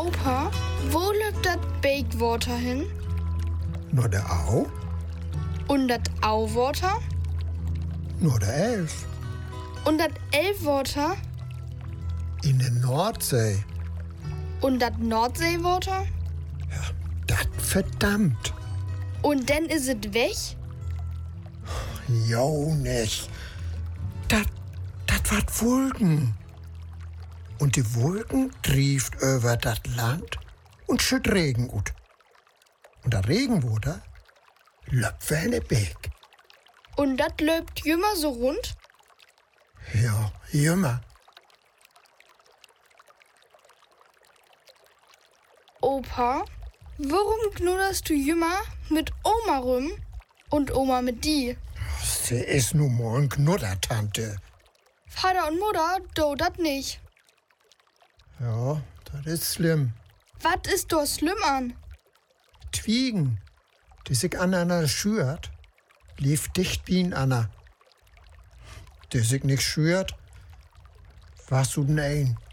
Opa, wo liegt das Bakewater hin? Nur der Au? Und das Auwater? Nur der Elf. Und das Elfwater? In der Nordsee. Und das Nordseewater? Dat verdammt. Und dann is es weg? Jo nicht. Dat wat Wolken. Und die Wolken trieft über das Land und schütt Regen ut. Und der Regenwater löpft in den Beek. Und das löbt jümmer so rund? Ja, jümmer. Opa, warum knudderst du jümmer mit Oma rum und Oma mit die? Sie ist nun mal ein Knuddertante. Vater und Mutter, do dat nicht. Ja, das ist schlimm. Was ist do schlimm an? Twiegen, die sich aneinander schürt, lief dicht wie Anna. Die sich nicht schürt, warst du denn ein?